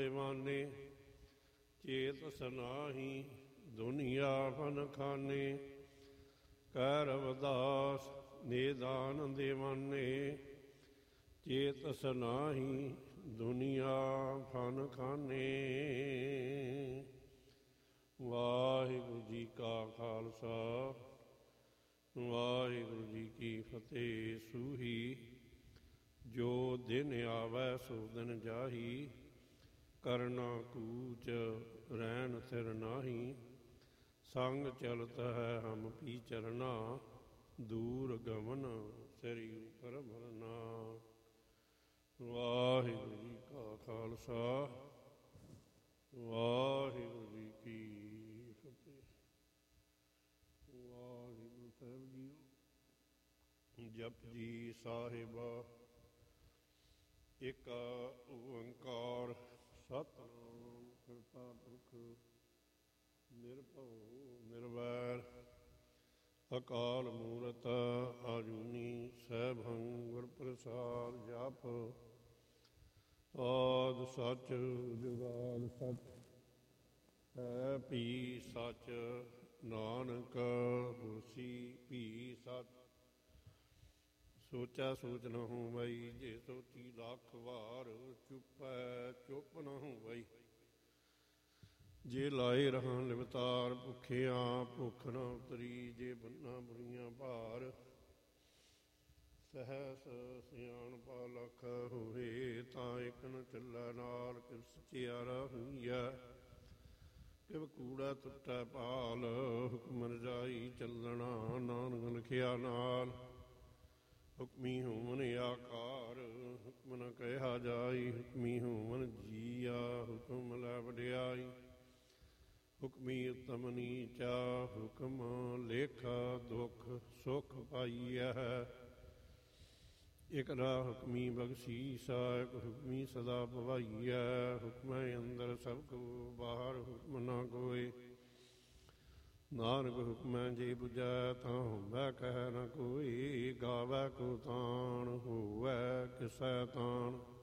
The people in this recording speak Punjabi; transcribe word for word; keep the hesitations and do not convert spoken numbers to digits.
ਦੇ ਮਾਨੇ, ਚੇਤਸ ਨਾਹੀ ਦੁਨੀਆ ਫਨ ਖਾਨੇ। ਕਹਿ ਰਵਿਦਾਸ ਨਿਦਾਨ ਦੇ ਮਾਨੇ, ਚੇਤਸ ਨਾਹੀ ਦੁਨੀਆ ਫਨ ਖਾਨੇ। ਵਾਹਿਗੁਰੂ ਜੀ ਕਾ ਖਾਲਸਾ, ਵਾਹਿਗੁਰੂ ਜੀ ਕੀ ਫਤਿਹ। ਸੂਹੀ ਜੋ ਦਿਨ ਆਵੈ ਸੋ ਦਿਨ ਜਾਹੀ, ਕਰਨਾ ਕੂਚ ਰਹਿਣ ਥਿਰ ਨਾਹੀ। ਸੰਗ ਚਲਤ ਹੈ ਹਮ ਪੀ ਚਰਨਾ, ਦੂਰ ਗਮਨ ਸਿਰਿ ਉਪਰ ਭਰਨਾ। ਵਾਹਿਗੁਰੂ ਜੀ ਕਾ ਖਾਲਸਾ, ਵਾਹਿਗੁਰੂ ਜੀ ਕੀ ਫਤਿਹ। ਵਾਹਿਗੁਰੂ ਸਾਹਿਬ ਜੀਓ। ਜਪਜੀ ਸਾਹਿਬ ਇੱਕ ਓੰਕਾਰ ਸਤਿਨਾਮ ਕਰਤਾ ਪੁਰਖ ਨਿਰਭਉ ਨਿਰਵੈਰ, ਅਕਾਲ ਮੂਰਤ ਆਜੂਨੀ ਸੈਭੰ ਗੁਰ ਪ੍ਰਸਾਦ। ਜਪ ਆਦਿ ਸੱਚ ਜੁਗਾਦਿ ਸੱਚ, ਹੈ ਭੀ ਸੱਚ, ਨਾਨਕ ਹੋਸੀ ਭੀ ਸੱਚ। ਸੋਚਾ ਸੋਚ ਨ ਹੋਵਈ, ਜੇ ਸੋਚੀ ਲੱਖ ਵਾਰ। ਚੁੱਪੈ ਚੁੱਪ ਨ ਹੋਵਈ, ਜੇ ਲਾਏ ਰਹਾਂ ਲਿਵਤਾਰ। ਭੁੱਖਿਆਂ ਭੁੱਖ ਨ ਉਤਰੀ, ਜੇ ਬੰਨਾ ਬੁਰੀਆਂ ਭਾਰ। ਸਹਿਸ ਸਿਆਣਪਾ ਲੱਖ ਹੋਵੇ, ਤਾਂ ਇੱਕ ਨ ਚੱਲੈ ਨਾਲ। ਕਿਵ ਸਚਿਆਰਾ ਹੋਈਐ, ਕਿਵ ਕੂੜਾ ਟੁੱਟੈ ਭਾਲ। ਹੁਕਮ ਰਜਾਈ ਚੱਲਣਾ, ਨਾਨਕ ਲਿਖਿਆ ਨਾਲ। ਹੁਕਮੀ ਹੋਵਨ ਆਕਾਰ, ਹੁਕਮ ਨ ਕਹਿਆ ਜਾਈ। ਹੁਕਮੀ ਹੋਵਨ ਜੀਆ, ਹੁਕਮ ਲੈ ਵਡਿਆਈ। ਹੁਕਮੀ ਉਤਮ ਨੀਚਾ, ਹੁਕਮ ਲੇਖਾ ਦੁੱਖ ਸੁਖ ਪਾਈਐ। ਇਕ ਦਾ ਹੁਕਮੀ ਬਖਸ਼ੀਸਾ, ਇਕ ਹੁਕਮੀ ਸਦਾ ਭਵਾਈਐ। ਹੁਕਮੈ ਅੰਦਰ ਸਭ ਕੋ, ਬਾਹਰ ਹੁਕਮ ਨਾ ਕੋਇ। ਨਾਨਕ ਹੁਕਮੈ ਜੇ ਬੁਝੈ, ਤਾਂ ਹੋਵੈ ਕਹਿ ਨ ਕੋਈ। ਗਾਵੈ ਕੋ ਤਾਣ, ਹੋਵੈ ਕਿਸੈ ਤਾਣ।